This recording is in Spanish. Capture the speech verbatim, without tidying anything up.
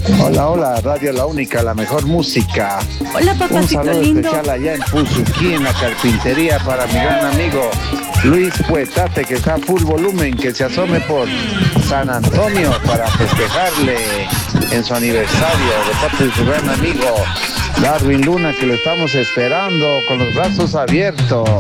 Hola, hola, Radio La Única, la mejor música. Hola, Un papacito saludo lindo. especial allá en Puzuquí, en la carpintería, para mi gran amigo Luis Puetate, que está a full volumen, que se asome por San Antonio para festejarle en su aniversario, de parte de su gran amigo Darwin Luna, que lo estamos esperando con los brazos abiertos.